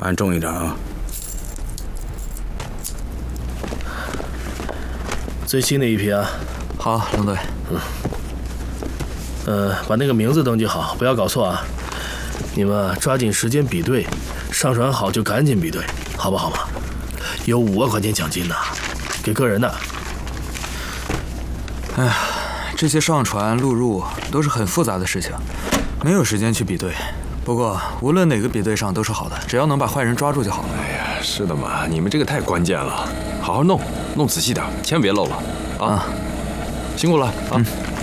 按重一点啊。 最新的一批啊。 好，龙队。 把那个名字登记好，不要搞错啊。你们抓紧时间比对，上传好就赶紧比对，好不好嘛？有5万块钱奖金呢，给个人的。 哎呀，这些上传录入都是很复杂的事情，没有时间去比对。不过无论哪个比对上都是好的，只要能把坏人抓住就好了。 哎呀，是的嘛，你们这个太关键了，好好弄仔细点，千万别漏了啊！辛苦了啊！